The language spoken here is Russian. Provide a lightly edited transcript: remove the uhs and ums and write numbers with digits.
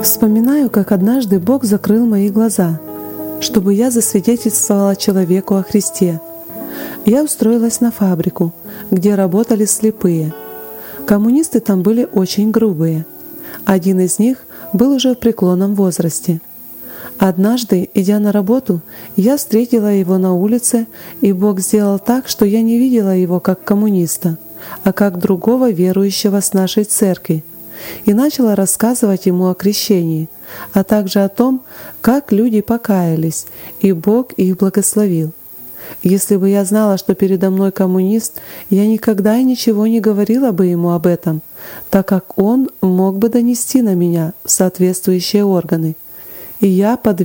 Вспоминаю, как однажды Бог закрыл мои глаза, чтобы я засвидетельствовала человеку о Христе. Я устроилась на фабрику, где работали слепые. Коммунисты там были очень грубые. Один из них был уже в преклонном возрасте. Однажды, идя на работу, я встретила его на улице, и Бог сделал так, что я не видела его как коммуниста, а как другого верующего с нашей церкви, и начала рассказывать ему о крещении, а также о том, как люди покаялись, и Бог их благословил. Если бы я знала, что передо мной коммунист, я никогда и ничего не говорила бы ему об этом, так как он мог бы донести на меня в соответствующие органы. И я